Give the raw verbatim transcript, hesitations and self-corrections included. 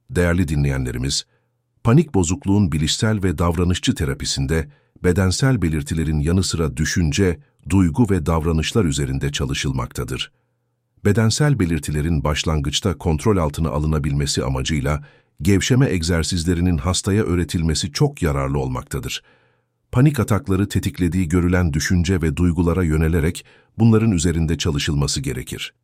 Değerli dinleyenlerimiz, panik bozukluğun bilişsel ve davranışçı terapisinde bedensel belirtilerin yanı sıra düşünce, duygu ve davranışlar üzerinde çalışılmaktadır. Bedensel belirtilerin başlangıçta kontrol altına alınabilmesi amacıyla gevşeme egzersizlerinin hastaya öğretilmesi çok yararlı olmaktadır. Panik atakları tetiklediği görülen düşünce ve duygulara yönelerek bunların üzerinde çalışılması gerekir.